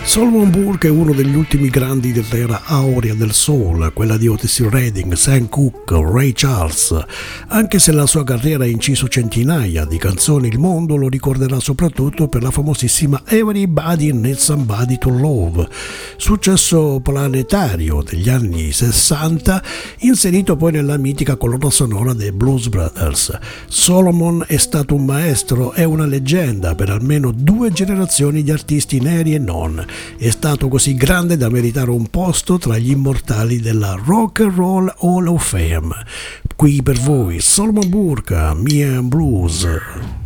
Solomon Burke è uno degli ultimi grandi dell'era aurea del soul, quella di Otis Redding, Sam Cooke, Ray Charles. Anche se la sua carriera ha inciso centinaia di canzoni, il mondo lo ricorderà soprattutto per la famosissima Everybody Needs Somebody to Love, successo planetario degli anni 60, inserito poi nella mitica colonna sonora dei Blues Brothers. Solomon è stato un maestro e una leggenda per almeno 2 generazioni di artisti neri e non. È stato così grande da meritare un posto tra gli immortali della Rock and Roll Hall of Fame. Qui per voi Solomon Burke, Me and Blues.